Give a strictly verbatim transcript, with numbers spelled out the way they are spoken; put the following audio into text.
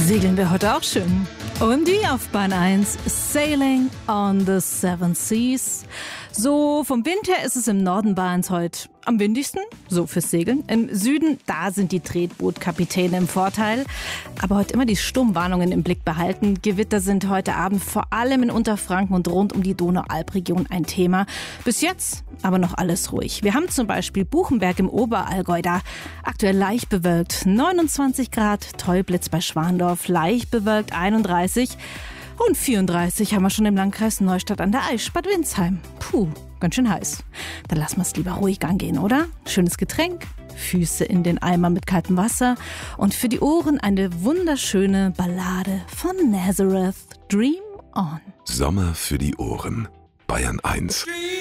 Segeln wir heute auch schön. Und die auf Bahn eins, Sailing on the Seven Seas. So, vom Wind her ist es im Norden Bahns heute am windigsten, so fürs Segeln. Im Süden, da sind die Tretbootkapitäne im Vorteil. Aber heute immer die Sturmwarnungen im Blick behalten. Gewitter sind heute Abend vor allem in Unterfranken und rund um die Donau-Alp-Region ein Thema. Bis jetzt aber noch alles ruhig. Wir haben zum Beispiel Buchenberg im Oberallgäu, da aktuell leicht bewölkt, neunundzwanzig Grad, Teublitz bei Schwandorf, leicht bewölkt, einunddreißig. Und vierunddreißig haben wir schon im Landkreis Neustadt an der Aisch, Bad Windsheim. Puh, ganz schön heiß. Dann lassen wir es lieber ruhig angehen, oder? Schönes Getränk, Füße in den Eimer mit kaltem Wasser und für die Ohren eine wunderschöne Ballade von Nazareth, Dream On. Sommer für die Ohren. Bayern eins.